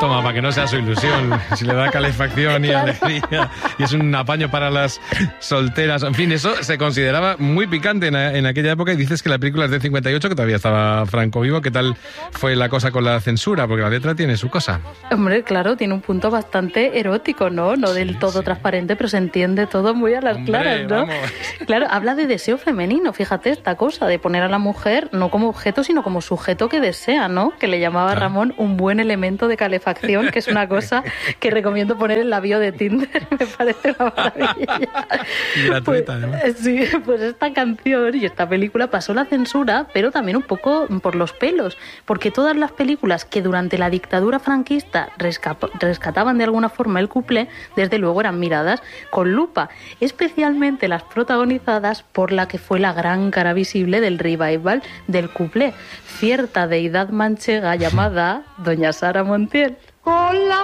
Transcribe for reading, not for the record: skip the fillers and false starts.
Toma, para que no sea su ilusión. Si le da calefacción y alegría. Y es un apaño para las solteras. En fin, eso se consideraba muy picante en aquella época. Y dices que la película es de 58, que todavía estaba Franco vivo. ¿Qué tal fue la cosa con la censura? Porque la letra tiene su cosa. Hombre, claro, tiene un punto bastante erótico, ¿no? No del todo transparente, pero se entiende todo muy a las claras, ¿no? Vamos. Claro, habla de deseo femenino, fíjate esta cosa, de poner a la mujer no como objeto, sino como sujeto que desea, ¿no? Que le llamaba Ramón un buen elemento de calefacción, que es una cosa que recomiendo poner en la bio de Tinder, me parece una maravilla. Y gratuita, ¿no? Sí, pues esta canción y esta película pasó la censura, pero también un poco por los pelos, porque todas las películas que durante la dictadura franquista rescataban de alguna forma el cuplé, desde luego eran miradas con lupa, especialmente las protagonizadas por la que fue la gran cara visible del revival del cuplé, cierta deidad manchega llamada Doña Sara Montiel.